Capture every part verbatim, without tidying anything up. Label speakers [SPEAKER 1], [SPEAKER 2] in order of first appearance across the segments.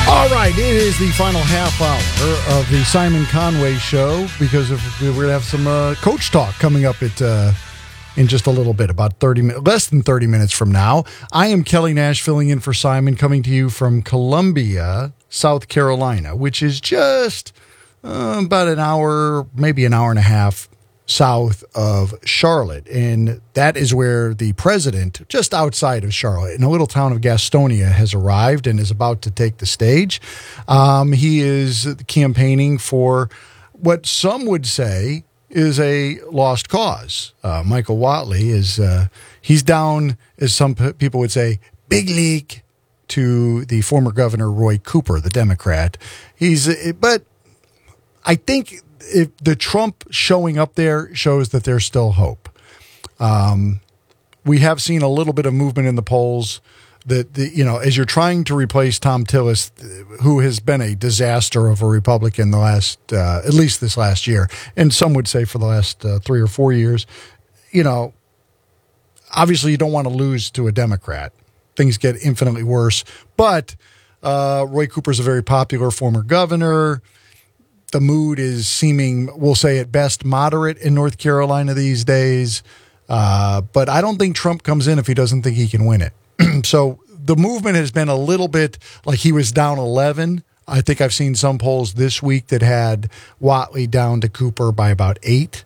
[SPEAKER 1] All right, it is the final half hour of the Simon Conway Show because of, we're going to have some uh, coach talk coming up at uh, in just a little bit, about thirty minutes, less than thirty minutes from now. I am Kelly Nash filling in for Simon, coming to you from Columbia, South Carolina, which is just uh, about an hour, maybe an hour and a half south of Charlotte. And that is where the president, just outside of Charlotte, in a little town of Gastonia, has arrived and is about to take the stage. Um, he is campaigning for what some would say is a lost cause. Uh, Michael Whatley is, uh, he's down, as some p- people would say, big league to the former governor, Roy Cooper, the Democrat. He's, but I think if the Trump showing up there shows that there's still hope. Um, we have seen a little bit of movement in the polls that, the, you know, as you're trying to replace Tom Tillis, who has been a disaster of a Republican the last, uh, at least this last year, and some would say for the last uh, three or four years, you know, obviously you don't want to lose to a Democrat. Things get infinitely worse. But uh, Roy Cooper's a very popular former governor. The mood is seeming, we'll say at best, moderate in North Carolina these days. Uh, but I don't think Trump comes in if he doesn't think he can win it. So the movement has been a little bit like he was down eleven. I think I've seen some polls this week that had Whatley down to Cooper by about eight.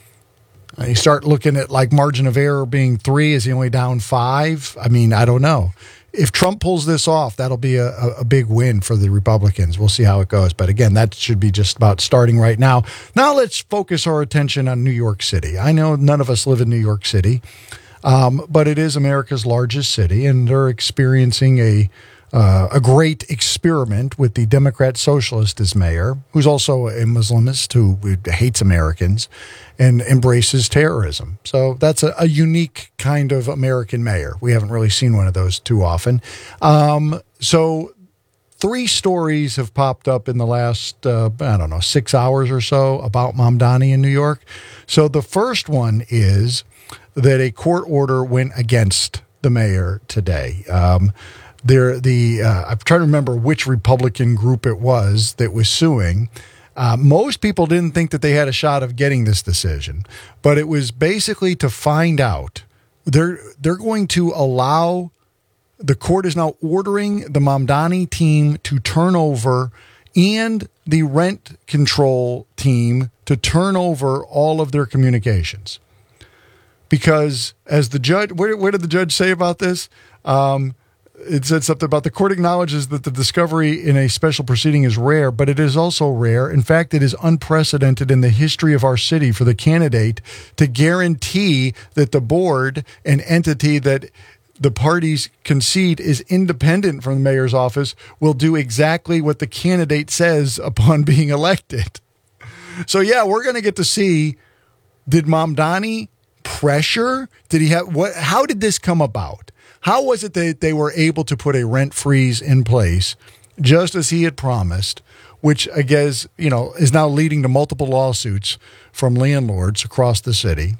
[SPEAKER 1] Uh, you start looking at like margin of error being three. Is he only down five? I mean, I don't know. If Trump pulls this off, that'll be a, a big win for the Republicans. We'll see how it goes. But again, that should be just about starting right now. Now let's focus our attention on New York City. I know none of us live in New York City, um, but it is America's largest city, and they're experiencing a uh, a great experiment with the Democrat socialist as mayor, who's also a Muslimist who hates Americans and embraces terrorism. So that's a, a unique kind of American mayor. We haven't really seen one of those too often. Um, so three stories have popped up in the last, uh, I don't know, six hours or so about Mamdani in New York. So the first one is that a court order went against the mayor today. Um, there, the uh, I'm trying to remember which Republican group it was that was suing. Uh, most people didn't think that they had a shot of getting this decision, but it was basically to find out. They're they're going to allow, the court is now ordering the Mamdani team to turn over and the rent control team to turn over all of their communications. Because as the judge, what, what did the judge say about this? Um, It said something about the court acknowledges that the discovery in a special proceeding is rare, but it is also rare. In fact, it is unprecedented in the history of our city for the candidate to guarantee that the board, an entity that the parties concede is independent from the mayor's office, will do exactly what the candidate says upon being elected. So, yeah, we're going to get to see, did Mamdani pressure? Did he have what? How did this come about? How was it that they were able to put a rent freeze in place just as he had promised, which I guess, you know, is now leading to multiple lawsuits from landlords across the city?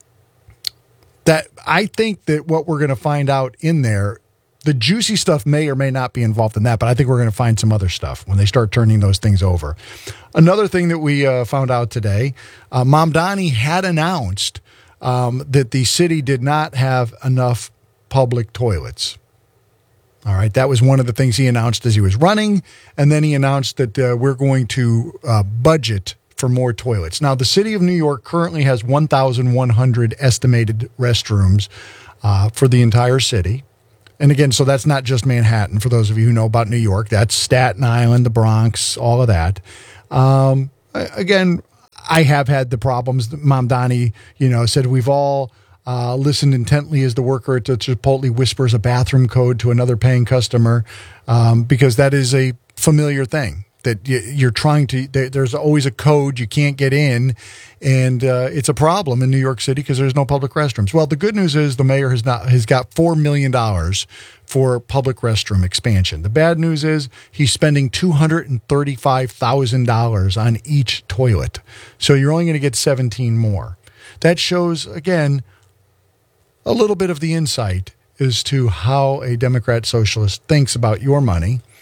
[SPEAKER 1] That I think that what we're going to find out in there, the juicy stuff may or may not be involved in that, but I think we're going to find some other stuff when they start turning those things over. Another thing that we uh, found out today, uh, Mamdani had announced um, that the city did not have enough public toilets. All right. That was one of the things he announced as he was running. And then he announced that uh, we're going to uh, budget for more toilets. Now, the city of New York currently has one thousand one hundred estimated restrooms uh, for the entire city. And again, so that's not just Manhattan. For those of you who know about New York, that's Staten Island, the Bronx, all of that. Um, again, I have had the problems that Mamdani, you know, said we've all Uh, listened intently as the worker at Chipotle whispers a bathroom code to another paying customer, um, because that is a familiar thing that you're trying to, there's always a code you can't get in, and uh, it's a problem in New York City because there's no public restrooms. Well, the good news is the mayor has not has got four million dollars for public restroom expansion. The bad news is he's spending two hundred thirty-five thousand dollars on each toilet. So you're only going to get seventeen more. That shows, again, a little bit of the insight as to how a Democrat socialist thinks about your money.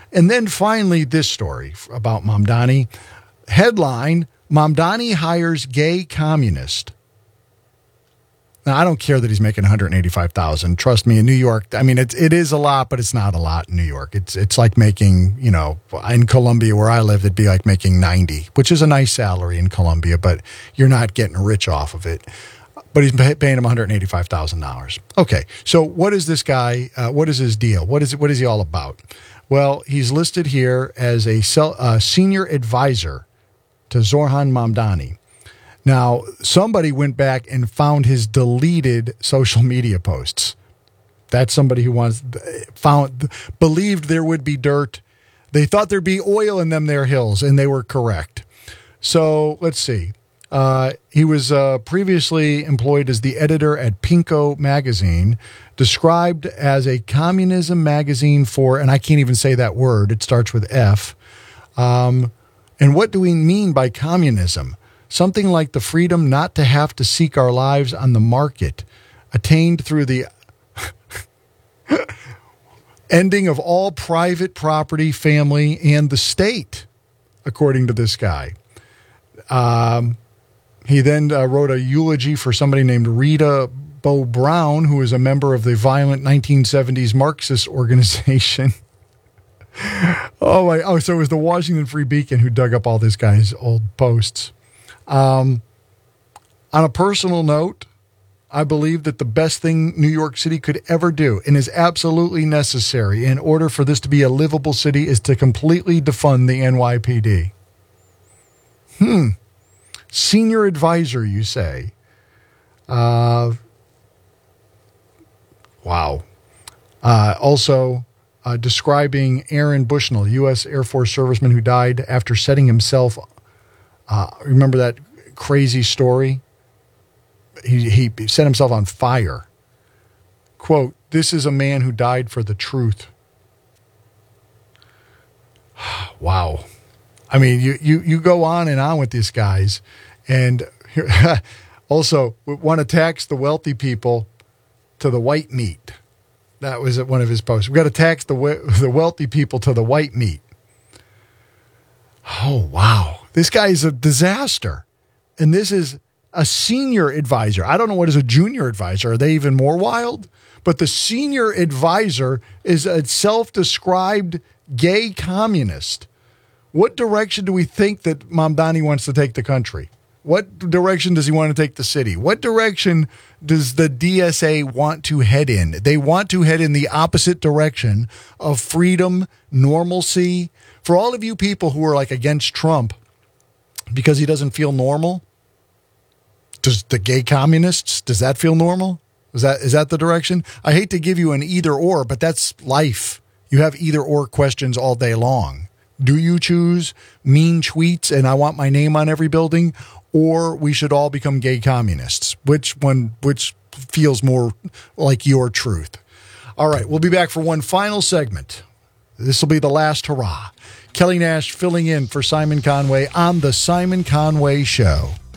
[SPEAKER 1] And then finally, this story about Mamdani. Headline, Mamdani hires gay communist. Now, I don't care that he's making one hundred eighty-five thousand dollars. Trust me, in New York, I mean, it, it is a lot, but it's not a lot in New York. It's it's like making, you know, in Columbia where I live, it'd be like making ninety, which is a nice salary in Columbia, but you're not getting rich off of it. But he's paying him one hundred eighty-five thousand dollars. Okay, so what is this guy, uh, what is his deal? What is what is he all about? Well, he's listed here as a sel- uh, senior advisor to Zoran Mamdani. Now, somebody went back and found his deleted social media posts. That's somebody who wants found believed there would be dirt. They thought there'd be oil in them there hills, and they were correct. So let's see. Uh, he was uh, previously employed as the editor at Pinko magazine, described as a communism magazine for, and I can't even say that word. It starts with F. Um, and what do we mean by communism? Something like the freedom not to have to seek our lives on the market, attained through the ending of all private property, family, and the state, according to this guy. Um, he then uh, wrote a eulogy for somebody named Rita Bo Brown, who was a member of the violent nineteen seventies Marxist organization. oh, my, oh, so it was the Washington Free Beacon who dug up all this guy's old posts. Um, on a personal note, I believe that the best thing New York City could ever do, and is absolutely necessary in order for this to be a livable city, is to completely defund the N Y P D. Hmm. Senior advisor, you say. Uh, wow. Uh, also, uh, describing Aaron Bushnell, U S Air Force serviceman who died after setting himself Uh, remember that crazy story? He, he set himself on fire. Quote, "This is a man who died for the truth." Wow. I mean, you, you, you go on and on with these guys. And also want to tax the wealthy people to the white meat. That was one of his posts. We've got to tax the, the wealthy people to the white meat. Oh, wow. This guy is a disaster. And this is a senior advisor. I don't know what is a junior advisor. Are they even more wild? But the senior advisor is a self-described gay communist. What direction do we think that Mamdani wants to take the country? What direction does he want to take the city? What direction does the D S A want to head in? They want to head in the opposite direction of freedom, normalcy. For all of you people who are like against Trump because he doesn't feel normal, does the gay communists, does that feel normal? Is that is that the direction? I hate to give you an either or, but that's life. You have either or questions all day long. Do you choose mean tweets and I want my name on every building, or we should all become gay communists? Which one, which feels more like your truth? All right, we'll be back for one final segment. This will be the last hurrah. Kelly Nash filling in for Simon Conway on The Simon Conway Show.